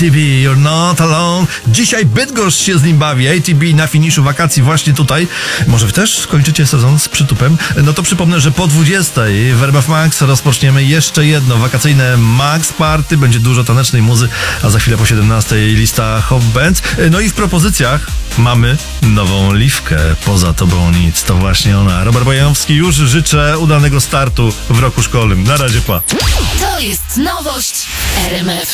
ATB, you're not alone. Dzisiaj Bydgoszcz się z nim bawi. ATB na finiszu wakacji właśnie tutaj. Może wy też skończycie sezon z przytupem? No to przypomnę, że po 20 w RMF Max rozpoczniemy jeszcze jedno wakacyjne Max Party. Będzie dużo tanecznej muzy, a za chwilę po 17 lista Hop Bands. No i w propozycjach mamy nową Liwkę. Poza tobą nic. To właśnie ona. Robert Bojanowski. Już życzę udanego startu w roku szkolnym. Na razie, pa. To jest nowość RMF.